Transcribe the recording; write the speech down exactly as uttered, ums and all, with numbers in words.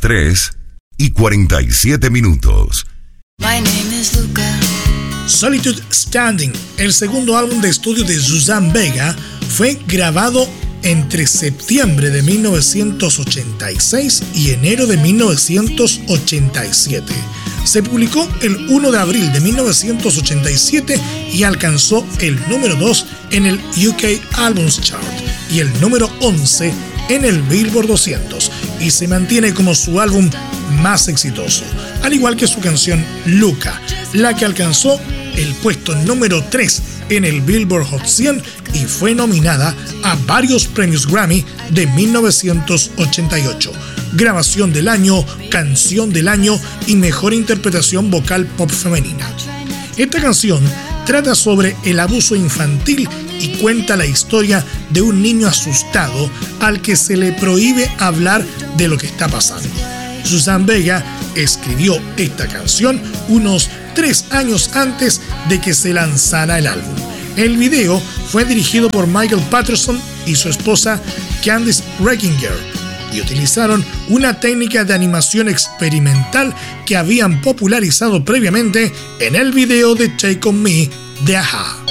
tres y cuarenta y siete minutos. My name is Luca. Solitude Standing, el segundo álbum de estudio de Suzanne Vega, fue grabado entre septiembre de mil novecientos ochenta y seis y enero de mil novecientos ochenta y siete. Se publicó el primero de abril de mil novecientos ochenta y siete y alcanzó el número dos en el U K Albums Chart y el número once en el Billboard doscientos, y se mantiene como su álbum más exitoso, al igual que su canción Luca, la que alcanzó el puesto número tres en el Billboard Hot cien y fue nominada a varios premios Grammy de mil novecientos ochenta y ocho, Grabación del Año, Canción del Año y Mejor Interpretación Vocal Pop Femenina. Esta canción trata sobre el abuso infantil y cuenta la historia de un niño asustado al que se le prohíbe hablar de lo que está pasando. Suzanne Vega escribió esta canción unos tres años antes de que se lanzara el álbum. El video fue dirigido por Michael Patterson y su esposa Candice Reckinger y utilizaron una técnica de animación experimental que habían popularizado previamente en el video de Take On Me de A H A.